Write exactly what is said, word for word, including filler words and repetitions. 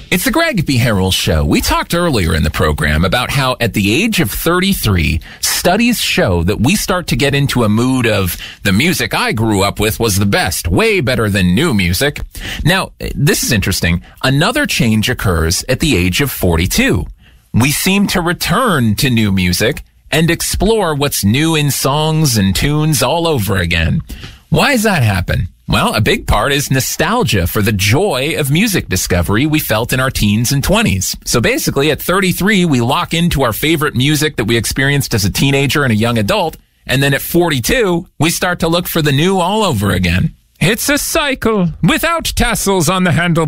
It's the Greg B. Harrell Show. We talked earlier in the program about how at the age of thirty-three, studies show that we start to get into a mood of the music I grew up with was the best, way better than new music. Now, this is interesting. Another change occurs at the age of forty-two. We seem to return to new music and explore what's new in songs and tunes all over again. Why does that happen? Well, a big part is nostalgia for the joy of music discovery we felt in our teens and twenties. So basically, at thirty-three, we lock into our favorite music that we experienced as a teenager and a young adult, and then at forty-two, we start to look for the new all over again. It's a cycle without tassels on the handle.